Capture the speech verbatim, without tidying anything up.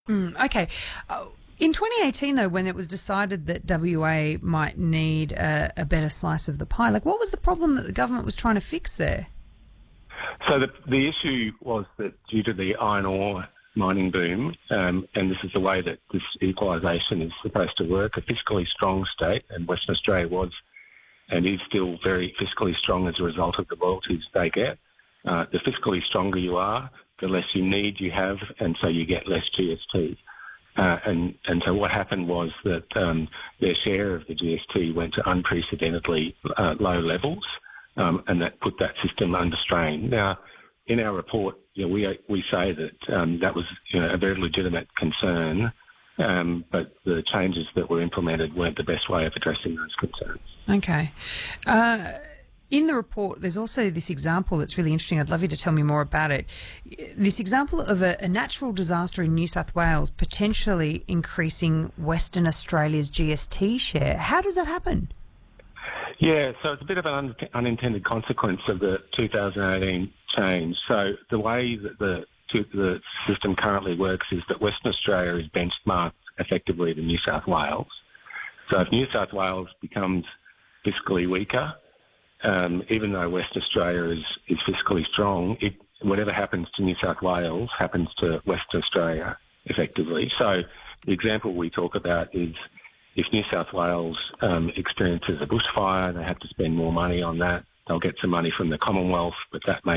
Mm, okay. Uh, in twenty eighteen, though, when it was decided that W A might need a, a better slice of the pie, like what was the problem that the government was trying to fix there? So the, the issue was that due to the iron ore mining boom, um, and this is the way that this equalisation is supposed to work, a fiscally strong state, and Western Australia was and is still very fiscally strong as a result of the royalties they get. Uh, the fiscally stronger you are, the less you need you have, and so you get less G S T. Uh, and, and so what happened was that um, their share of the G S T went to unprecedentedly uh, low levels, um, and that put that system under strain. Now, in our report, you know, we we say that um, that was you know, a very legitimate concern, um, but the changes that were implemented weren't the best way of addressing those concerns. Okay. Uh, in the report, there's also this example that's really interesting. I'd love you to tell me more about it. This example of a, a natural disaster in New South Wales potentially increasing Western Australia's G S T share. How does that happen? Yeah, so it's a bit of an un- unintended consequence of the two thousand eighteen change. So the way that the to, the system currently works is that Western Australia is benchmarked effectively to New South Wales. So if New South Wales becomes fiscally weaker, um, even though Western Australia is, is fiscally strong, it, whatever happens to New South Wales happens to Western Australia effectively. So the example we talk about is if New South Wales um, experiences a bushfire, they have to spend more money on that. They'll get some money from the Commonwealth, but that may